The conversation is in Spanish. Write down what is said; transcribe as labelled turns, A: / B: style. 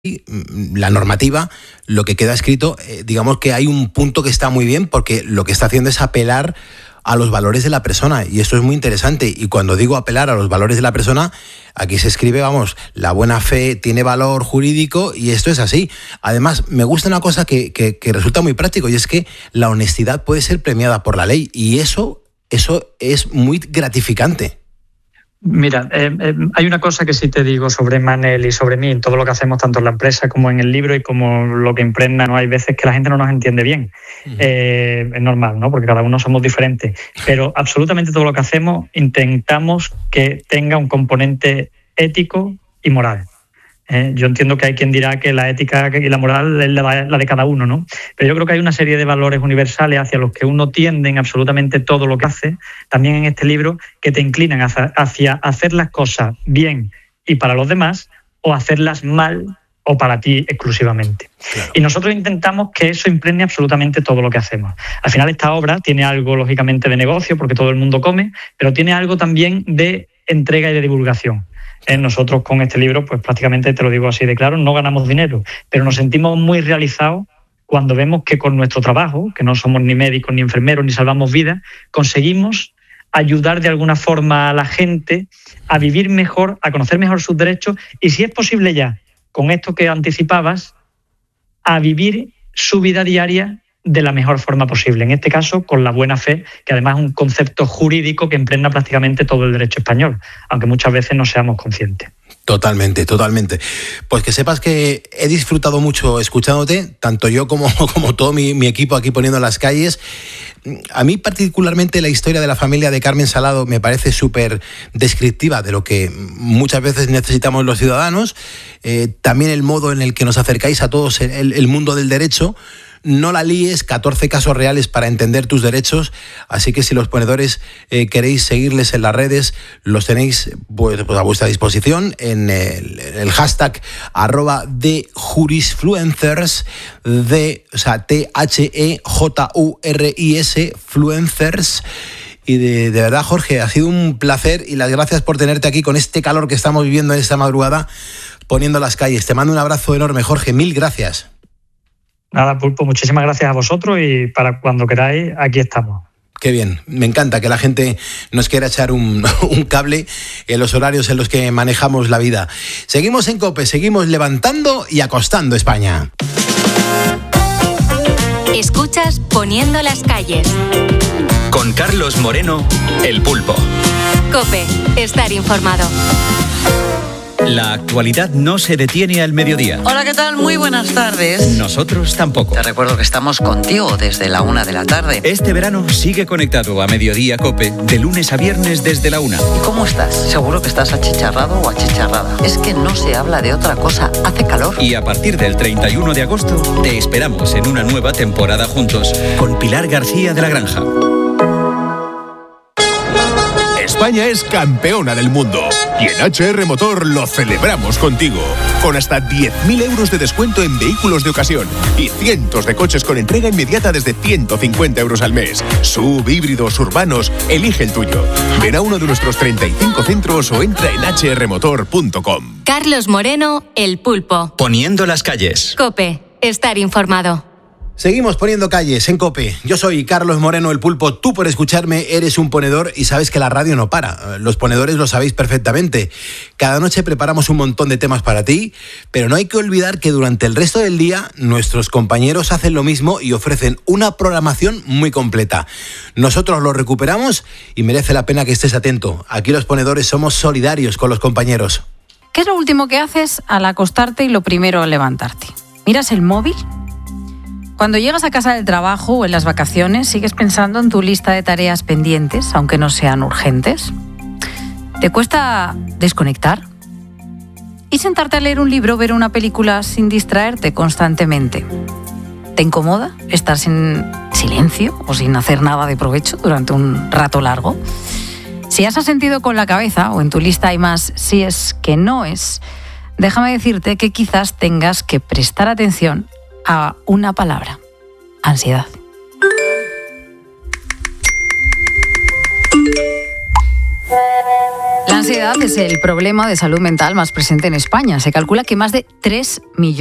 A: la normativa, lo que queda escrito, digamos que hay un punto que está muy bien, porque lo que está haciendo es apelar a los valores de la persona, y esto es muy interesante. Y cuando digo apelar a los valores de la persona, aquí se escribe, la buena fe tiene valor jurídico, y esto es así. Además, me gusta una cosa que resulta muy práctico, y es que la honestidad puede ser premiada por la ley, y eso es muy gratificante.
B: Mira, hay una cosa que sí te digo sobre Manel y sobre mí, en todo lo que hacemos, tanto en la empresa como en el libro y como lo que impregna, ¿no? Hay veces que la gente no nos entiende bien. Es normal, ¿no? Porque cada uno somos diferentes. Pero absolutamente todo lo que hacemos intentamos que tenga un componente ético y moral. Yo entiendo que hay quien dirá que la ética y la moral es la de cada uno, ¿no? Pero yo creo que hay una serie de valores universales hacia los que uno tiende en absolutamente todo lo que hace, también en este libro, que te inclinan hacia hacer las cosas bien y para los demás, o hacerlas mal o para ti exclusivamente. Claro. Y nosotros intentamos que eso impregne absolutamente todo lo que hacemos. Al final, esta obra tiene algo, lógicamente, de negocio, porque todo el mundo come, pero tiene algo también de entrega y de divulgación. Nosotros con este libro, pues prácticamente, te lo digo así de claro, no ganamos dinero, pero nos sentimos muy realizados cuando vemos que con nuestro trabajo, que no somos ni médicos, ni enfermeros, ni salvamos vidas, conseguimos ayudar de alguna forma a la gente a vivir mejor, a conocer mejor sus derechos y, si es posible ya, con esto que anticipabas, a vivir su vida diaria de la mejor forma posible. En este caso, con la buena fe, que además es un concepto jurídico que impregna prácticamente todo el derecho español, aunque muchas veces no seamos conscientes.
A: Totalmente. Pues que sepas que he disfrutado mucho escuchándote, tanto yo como todo mi equipo aquí Poniendo las Calles. A mí particularmente la historia de la familia de Carmen Salado me parece súper descriptiva de lo que muchas veces necesitamos los ciudadanos. También el modo en el que nos acercáis a todos el mundo del derecho. No la líes, 14 casos reales para entender tus derechos, así que si los ponedores queréis seguirles en las redes, los tenéis pues a vuestra disposición en el hashtag @TheJurisFluencers, TheJuris Fluencers. Y de verdad, Jorge, ha sido un placer, y las gracias por tenerte aquí con este calor que estamos viviendo en esta madrugada, Poniendo las Calles. Te mando un abrazo enorme, Jorge, mil gracias.
B: Nada, Pulpo, muchísimas gracias a vosotros, y para cuando queráis, aquí estamos.
A: Qué bien, me encanta que la gente nos quiera echar un cable en los horarios en los que manejamos la vida. Seguimos en COPE, seguimos levantando y acostando España.
C: Escuchas Poniendo las Calles.
D: Con Carlos Moreno, El Pulpo.
C: COPE, estar informado.
D: La actualidad no se detiene al mediodía.
E: Hola, ¿qué tal? Muy buenas tardes.
D: Nosotros tampoco.
E: Te recuerdo que estamos contigo desde la 1 de la tarde.
D: Este verano sigue conectado a Mediodía COPE, de lunes a viernes desde la 1.
E: ¿Y cómo estás? ¿Seguro que estás achicharrado o achicharrada? Es que no se habla de otra cosa. Hace calor.
D: Y a partir del 31 de agosto te esperamos en una nueva temporada juntos con Pilar García de la Granja.
F: España es campeona del mundo y en HR Motor lo celebramos contigo. Con hasta 10.000 euros de descuento en vehículos de ocasión y cientos de coches con entrega inmediata desde 150 euros al mes. SUV, híbridos, urbanos, elige el tuyo. Ven a uno de nuestros 35 centros o entra en hrmotor.com.
C: Carlos Moreno, El Pulpo.
D: Poniendo las Calles.
C: COPE, estar informado.
A: Seguimos Poniendo Calles en COPE. Yo soy Carlos Moreno, El Pulpo. Tú, por escucharme, eres un ponedor y sabes que la radio no para. Los ponedores lo sabéis perfectamente. Cada noche preparamos un montón de temas para ti, pero no hay que olvidar que durante el resto del día nuestros compañeros hacen lo mismo y ofrecen una programación muy completa. Nosotros lo recuperamos y merece la pena que estés atento. Aquí los ponedores somos solidarios con los compañeros.
G: ¿Qué es lo último que haces al acostarte y lo primero al levantarte? ¿Miras el móvil? Cuando llegas a casa del trabajo o en las vacaciones, ¿sigues pensando en tu lista de tareas pendientes, aunque no sean urgentes? ¿Te cuesta desconectar? ¿Y sentarte a leer un libro o ver una película sin distraerte constantemente? ¿Te incomoda estar sin silencio o sin hacer nada de provecho durante un rato largo? Si has asentido con la cabeza o en tu lista hay más si es que no es, déjame decirte que quizás tengas que prestar atención a una palabra: ansiedad. La ansiedad es el problema de salud mental más presente en España. Se calcula que más de 3 millones